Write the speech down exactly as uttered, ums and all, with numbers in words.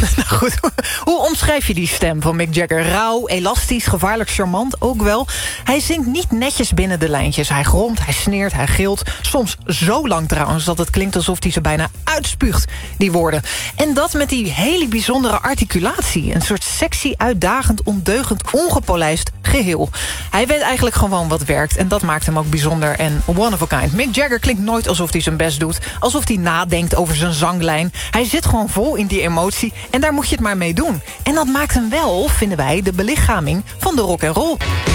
Nou goed, hoe omschrijf je die stem van Mick Jagger? Rauw, elastisch, gevaarlijk charmant, ook wel. Hij zingt niet netjes binnen de lijntjes. Hij gromt, hij sneert, hij gilt. Soms zo lang trouwens dat het klinkt alsof hij ze bijna uitspuugt, die woorden. En dat met die hele bijzondere articulatie. Een soort sexy, uitdagend, ondeugend, ongepolijst geheel. Hij weet eigenlijk gewoon wat werkt en dat maakt hem ook bijzonder en one of a kind. Mick Jagger klinkt nooit alsof hij zijn best doet, alsof hij nadenkt over zijn zanglijn. Hij zit gewoon vol in die emotie en daar moet je het maar mee doen. En dat maakt hem wel, vinden wij, de belichaming van de rock and roll.